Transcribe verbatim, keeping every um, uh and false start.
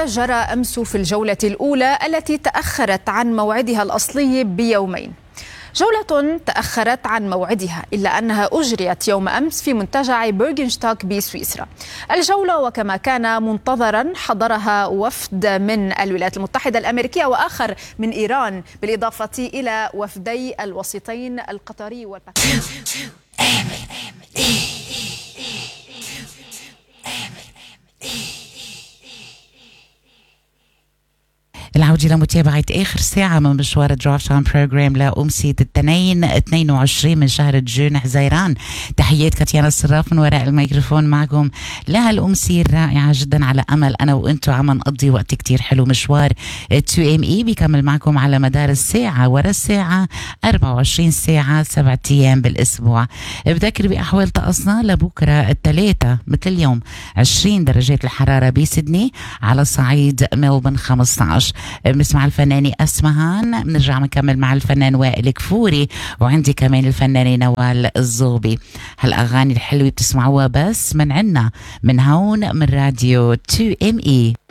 ماذا جرى أمس في الجولة الأولى التي تأخرت عن موعدها الأصلي بيومين؟ جولة تأخرت عن موعدها إلا أنها أجريت يوم أمس في منتجع بيرغنشتاك بسويسرا. الجولة وكما كان منتظرا حضرها وفد من الولايات المتحدة الأمريكية وآخر من إيران، بالإضافة إلى وفدي الوسيطين القطري والباكستاني. العودة لمتابعة آخر ساعة من مشوار درايف تايم بروجرام لأمسية الاثنين اثنين وعشرين من شهر جون حزيران. تحيات كاتيانا الصراف من وراء الميكروفون معكم لهالأمسية الرائعة جدا، على أمل أنا وإنتو عم نقضي وقت كتير حلو. مشوار تو ام اي بيكمل معكم على مدار الساعة ورا الساعة أربعة وعشرين ساعة سبعة أيام بالأسبوع. بذكر بأحوال طقسنا لبكرة الثلاثة مثل اليوم عشرين درجات الحرارة بسيدني، على صعيد ملبن خمسة عشر. بنسمع الفنانة أسمهان، بنرجع نكمل مع الفنان وائل كفوري، وعندي كمان الفنانة نوال الزوبي. هالأغاني الحلوة بتسمعوها بس من عنا من هون من راديو تو ام اي.